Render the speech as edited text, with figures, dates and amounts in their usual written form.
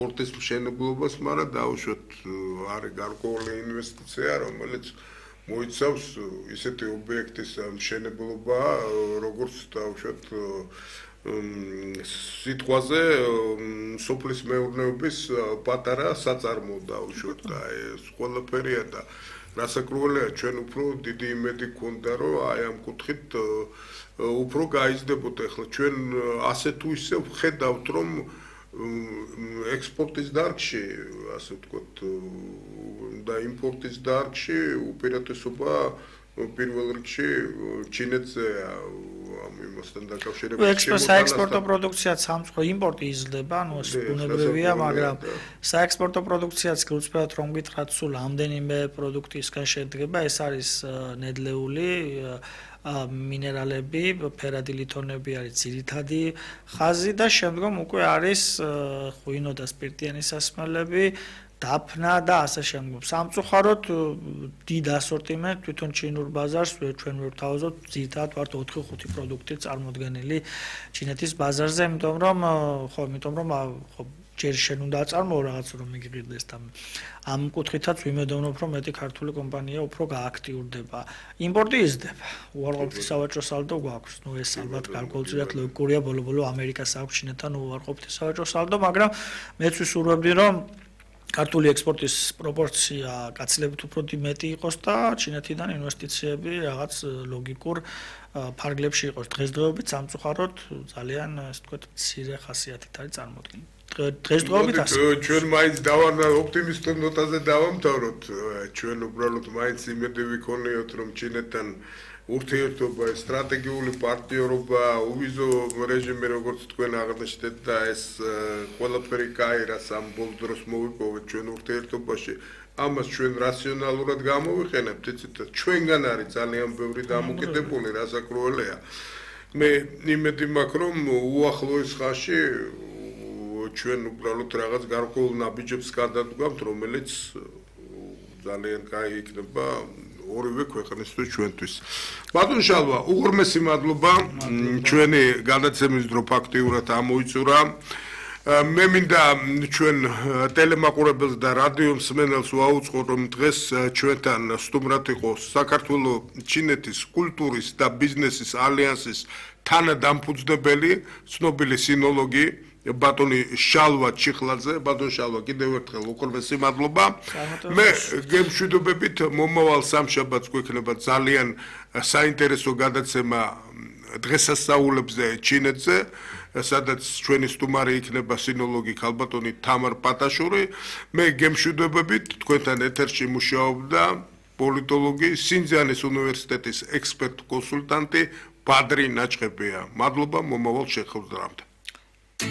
პორტის მშენებლობას, მაგრამ დაუშვათ არის გარკვეული ინვესტიცია, რომელიც მოიცავს ისეთი ობიექტის მშენებლობა, როგორც დაუშვათ სიტყვაზე სოფლის მეურნეობის პატარა საწარმო დაუშვათ და ეს ყველაფერია და რასაკვირველია ჩვენ უფრო დიდი იმედი გქონდა რომ აი ამ კუთხით უფრო გაიზრდებოდა ახლა ჩვენ ასე თუ ისე ვხედავთ რომ ექსპორტის დარგში ასე ვთქვათ და იმპორტის დარგში უპირატესობა პირველ რიგში ჩინეთზე ამ იმასთან დაკავშირებით საექსპორტო პროდუქციაც სამწყო იმპორტი იზრდება, ანუ ეს ბუნებრივია, მაგრამ საექსპორტო პროდუქციაც გულწრფელად რომ გითხრათ, სულ ამდენიმე პროდუქტისგან შედგება, ეს არის ნედლეული მინერალები, ფერადი ლითონები არის ძირითადი ხაზი და შემდგომ უკვე არის ღვინო და სპირტიანი სასმელები, დაფნა და ასე შემდგომ. სამწუხაროდ დიდ ასორტიმენტ თვითონ ჩინურ ბაზარს ჩვენ ვთავაზობთ ძირითადად ვართ 4-5 პროდუქტი წარმოდგენილი ჩინეთის ბაზარზე, იმიტომ რომ ჯერ შენ უნდა აწარმოო რაღაც რომ მიგიღიდეს და ამ კუთხითაც ვიმედოვნებ რომ მეტი ქართული კომპანია უფრო გააქტიურდება. იმპორტი იზრდება. უარყოფითი სავაჭრო სალდო გვაქვს. ეს ალბათ გარკვეულწილად ლოგიკურია, ბოლო-ბოლო ამერიკას აქვს ჩინეთთან უარყოფითი სავაჭრო სალდო, მაგრამ მეც ვისურვებდი რომ ქართული ექსპორტის პროპორცია კაცლებით უფრო მეტი იყოს და ჩინეთიდან ინვესტიციები რაღაც ლოგიკურ ფარგლებში იყოს. დღესდღეობით სამწუხაროდ ძალიან ასე ვთქვათ მცირე ხასიათით არის წარმოდგენილი. დღესდღეობით ასე. ჩვენ მაინც ოპტიმისტურ ნოტაზე დავამთავროთ. ჩვენ უბრალოდ მაინც იმედი ვიქონიოთ რომ ჩინეთთან ურთიერთობა, სტრატეგიული პარტნიორობა, უვიზო რეჟიმი როგორც თქვენ აღნიშნეთ და ეს ყველაფერი კაი რაც ამ ბოლო დროს მოვიპოვეთ ჩვენ ურთიერთობაში, ამას ჩვენ რაციონალურად გამოვიყენებთ, იცით, ჩვენგან არის ძალიან ბევრი დამოკიდებული, რასაკვირველია. მე იმედი მაქვს რომ უახლოეს ხანში ჩვენ უბრალოდ რაღაც გარკვეულ ნაბიჯებს გადავდგამთ, რომელიც ძალიან კაი იქნება ორივე ქვეყნისთვის ჩვენთვის. ბატონ შალვა, უღრმესი მადლობა ჩვენი გადაცემის დრო ფაქტიურად ამოიწურა. მე მინდა ჩვენ ტელემაყურებელს და რადიო მსმენელს ვაუწყო რომ დღეს ჩვენთან სტუმრად იყო საქართველოს ჩინეთის კულტურის და ბიზნესის ალიანსის თანადამფუძნებელი, ცნობილი სინოლოგი ბატონი შალვა ჩიხლაძე, ბატონ შალვა, კიდევ ერთხელ უღრმესი მადლობა. მე გემშვიდობებით მომავალ სამშაბათს გვექნება ძალიან საინტერესო გადაცემა დღესასწაულებზე ჩინეთზე, სადაც ჩვენი სტუმარი იქნება სინოლოგი ქალბატონი თამარ პატაშური. მე გემშვიდობებით თქვენთან ეთერში მუშაობდა პოლიტოლოგი, სინძიანის უნივერსიტეტის ექსპერტ კონსულტანტი ბადრი ნაჭყებია. მადლობა მომავალ შეხვედრამდე.